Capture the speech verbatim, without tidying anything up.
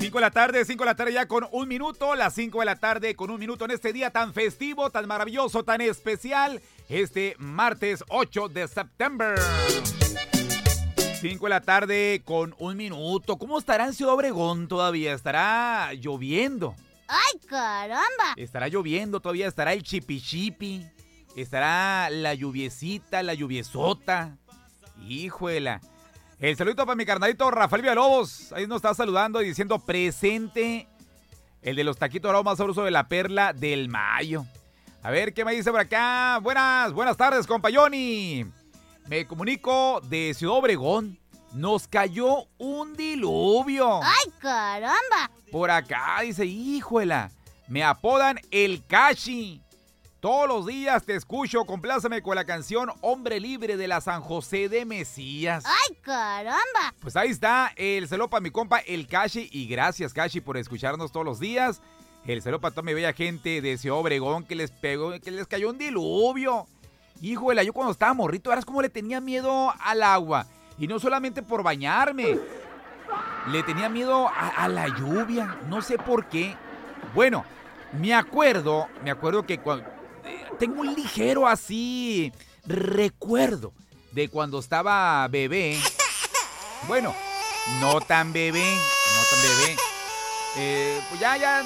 cinco de la tarde, cinco de la tarde ya con un minuto, las cinco de la tarde con un minuto en este día tan festivo, tan maravilloso, tan especial, este martes ocho de septiembre. cinco de la tarde con un minuto. ¿Cómo estará en Ciudad Obregón todavía? ¿Estará lloviendo? ¡Ay, caramba! ¿Estará lloviendo todavía? ¿Estará el chipi-chipi? ¿Estará la lluviecita, la lluviesota? Híjuela. El saludito para mi carnalito Rafael Villalobos. Ahí nos está saludando y diciendo presente el de los taquitos dorados más sabrosos de la Perla del Mayo. A ver, ¿qué me dice por acá? Buenas, buenas tardes, compayoni. Me comunico de Ciudad Obregón. Nos cayó un diluvio. ¡Ay, caramba! Por acá dice, híjuela, me apodan el Cachi. Todos los días te escucho, compláceme con la canción Hombre Libre de la San José de Mesías. ¡Ay, caramba! Pues ahí está el saludo para mi compa el Cachi. Y gracias, Cachi, por escucharnos todos los días. El saludo para toda mi bella gente de Ciudad Obregón que les pegó, que les cayó un diluvio. Híjole, yo cuando estaba morrito, verás cómo le tenía miedo al agua. Y no solamente por bañarme. Le tenía miedo a, a la lluvia. No sé por qué. Bueno, me acuerdo, me acuerdo que cuando... Tengo un ligero así recuerdo de cuando estaba bebé. Bueno, no tan bebé, no tan bebé. Eh, pues ya, ya